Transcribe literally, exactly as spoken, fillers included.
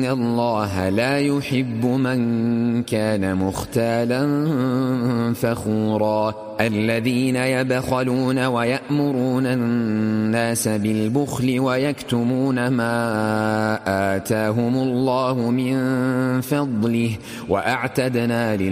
إن الله لا يحب من كان مختالا فخورا الذين يبخلون ويأمرون الناس بالبخل ويكتمون ما آتاهم الله من فضله وأعتدنا